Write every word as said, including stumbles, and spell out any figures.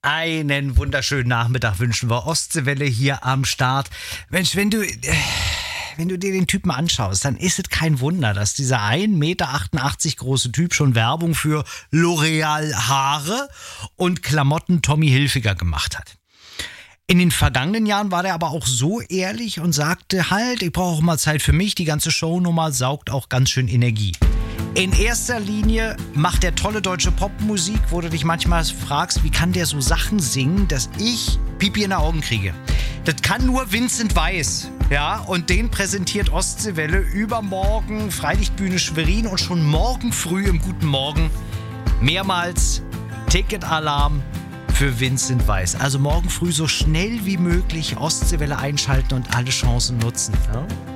Einen wunderschönen Nachmittag wünschen wir. Ostseewelle hier am Start. Mensch, wenn du, äh, wenn du dir den Typen anschaust, dann ist es kein Wunder, dass dieser ein Meter achtundachtzig große Typ schon Werbung für L'Oreal Haare und Klamotten Tommy Hilfiger gemacht hat. In den vergangenen Jahren war der aber auch so ehrlich und sagte halt, ich brauche auch mal Zeit für mich, die ganze Shownummer saugt auch ganz schön Energie. In erster Linie macht der tolle deutsche Popmusik, wo du dich manchmal fragst, wie kann der so Sachen singen, dass ich Pipi in den Augen kriege. Das kann nur Vincent Weiss, ja, und den präsentiert Ostseewelle übermorgen, Freilichtbühne Schwerin und schon morgen früh im Guten Morgen mehrmals Ticketalarm für Vincent Weiss. Also morgen früh so schnell wie möglich Ostseewelle einschalten und alle Chancen nutzen. Ja?